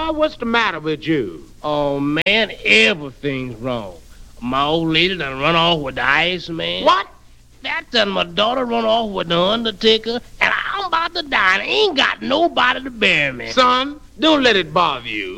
boy, what's the matter with you? Oh, man, everything's wrong. My old lady done run off with the Iceman. What? That done my daughter run off with the Undertaker, and I'm about to die and ain't got nobody to bury me. Son, don't let it bother you.